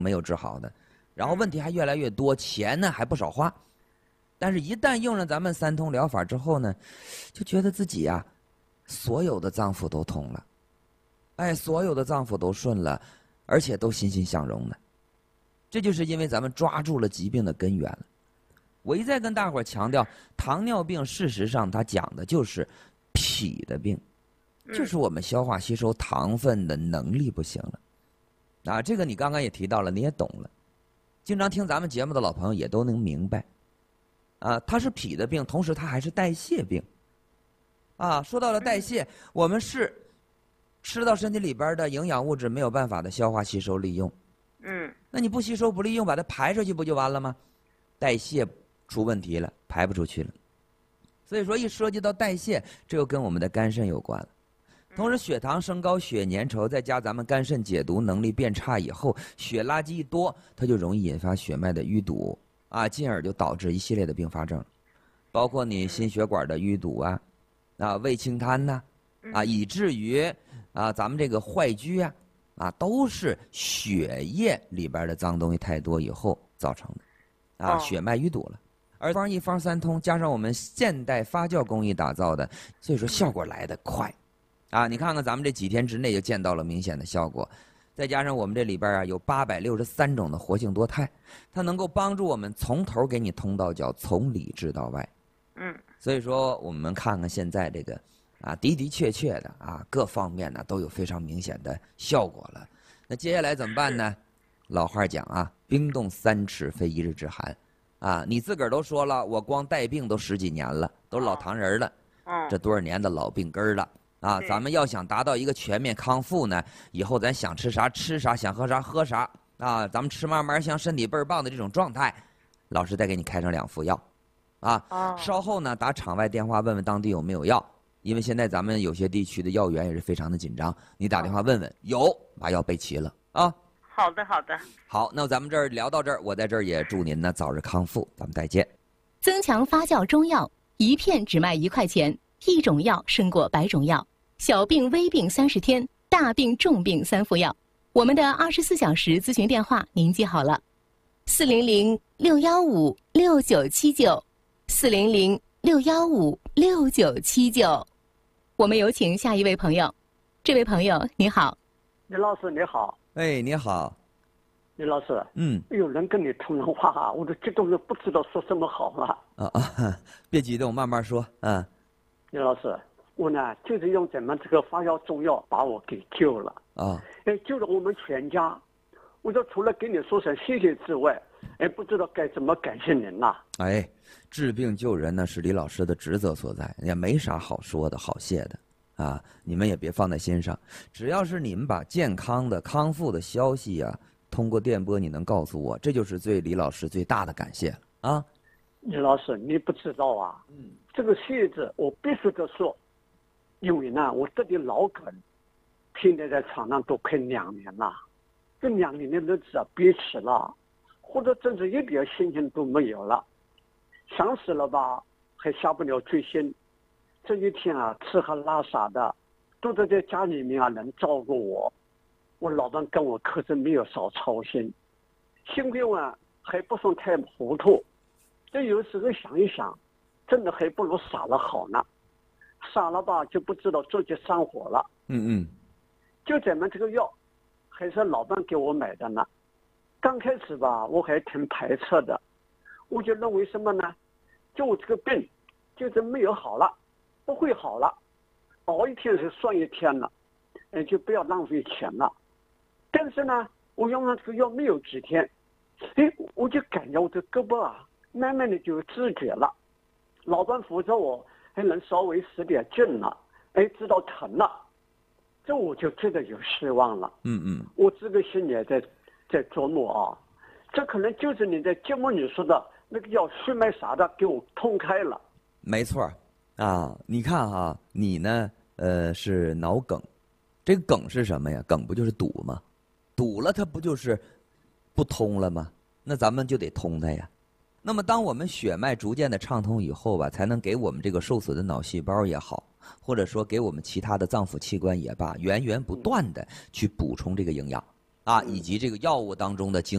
没有治好的，然后问题还越来越多，钱呢还不少花。但是，一旦用了咱们三通疗法之后呢，就觉得自己呀，所有的脏腑都通了，哎，所有的脏腑都顺了，而且都欣欣向荣的。这就是因为咱们抓住了疾病的根源了。我一再跟大伙儿强调，糖尿病事实上它讲的就是脾的病，就是我们消化吸收糖分的能力不行了。啊，这个你刚刚也提到了，你也懂了。经常听咱们节目的老朋友也都能明白。啊，它是脾的病，同时它还是代谢病。啊，说到了代谢，我们是吃到身体里边的营养物质没有办法的消化吸收利用。那你不吸收不利用，把它排出去不就完了吗？代谢出问题了，排不出去了。所以说，一涉及到代谢，这又跟我们的肝肾有关了。同时，血糖升高、血粘稠，再加咱们肝肾解毒能力变差以后，血垃圾一多，它就容易引发血脉的淤堵。啊，进而就导致一系列的并发症，包括你心血管的淤堵啊，胃清瘫呐，以至于咱们这个坏疽都是血液里边的脏东西太多以后造成的，血脉淤堵了。而方一方三通加上我们现代发酵工艺打造的，所以说效果来得快，你看看咱们这几天之内就见到了明显的效果。再加上我们这里边有863种的活性多肽，它能够帮助我们从头给你通到脚，从里治到外。所以说我们看看现在这个的的确确的各方面呢都有非常明显的效果了。那接下来怎么办呢？老话讲冰冻3尺非一日之寒。你自个儿都说了，我光带病都10几年了，都是老糖人了，这多少年的老病根了。咱们要想达到一个全面康复呢，以后咱想吃啥吃啥，想喝啥喝啥咱们吃慢慢香，身体倍儿棒的这种状态，老师再给你开上2副药，稍后呢打场外电话问问当地有没有药，因为现在咱们有些地区的药源也是非常的紧张，你打电话问问，有，把药备齐了啊。 好的，好的。 好，那咱们这儿聊到这儿，我在这儿也祝您呢早日康复，咱们再见。 增强发酵中药，一片只卖1块钱，一种药胜过100种药。小病微病30天，大病重病3副药。我们的24小时咨询电话您记好了，400-615-6979，400-615-6979。我们有请下一位朋友。这位朋友你好。 李老师你好。 哎，你好。 李老师，有人跟你通了话，我都激动的不知道说什么好了。 别激动，慢慢说。 李老师，我呢就是用咱们这个发酵中药把我给救了救了我们全家。我就除了跟你说声谢谢之外，不知道该怎么感谢您了。 治病救人呢是李老师的职责所在，也没啥好说的好谢的你们也别放在心上。只要是你们把健康的康复的消息通过电波你能告诉我，这就是对李老师最大的感谢了李老师，你不知道这个谢字我必须得说，因为呢我这里老梗现在在床上都快2年了，这2年的日子憋死了，或者真是一点心情都没有了，想死了吧还下不了决心。这一天吃喝拉撒的都得在家里面能照顾我，我老伴跟我可是没有少操心，幸亏我还不算太糊涂。这有时候想一想，真的还不如傻了好呢。傻了吧就不知道自己上火了。就咱们这个药还是老伴给我买的呢。刚开始吧我还挺排斥的，我就认为什么呢，就我这个病就是没有好了，不会好了，熬一天是算一天了，就不要浪费钱了。但是呢我用上这个药没有几天，我就感觉我这胳膊慢慢的就有知觉了，老伴扶着我还能稍微使点劲了，知道疼了，这我就觉得有希望了。我这个心里也在琢磨这可能就是你在节目里说的那个药血脉啥的给我通开了。 没错你看你呢是脑梗，这个梗是什么呀？梗不就是堵吗？堵了它不就是不通了吗？那咱们就得通它呀。那么当我们血脉逐渐的畅通以后吧，才能给我们这个受损的脑细胞也好，或者说给我们其他的脏腑器官也罢，源源不断的去补充这个营养以及这个药物当中的精